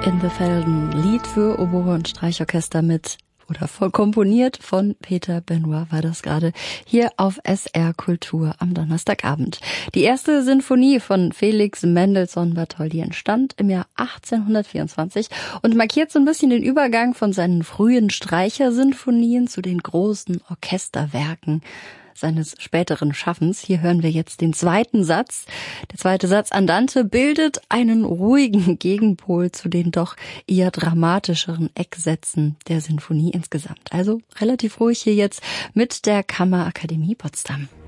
in the Felden, Lied für Oboe und Streichorchester komponiert von Peter Benoit war das gerade hier auf SR Kultur am Donnerstagabend. Die erste Sinfonie von Felix Mendelssohn Bartholdy entstand im Jahr 1824 und markiert so ein bisschen den Übergang von seinen frühen Streichersinfonien zu den großen Orchesterwerken seines späteren Schaffens. Hier hören wir jetzt den zweiten Satz. Der zweite Satz Andante bildet einen ruhigen Gegenpol zu den doch eher dramatischeren Ecksätzen der Sinfonie insgesamt. Also relativ ruhig hier jetzt mit der Kammerakademie Potsdam.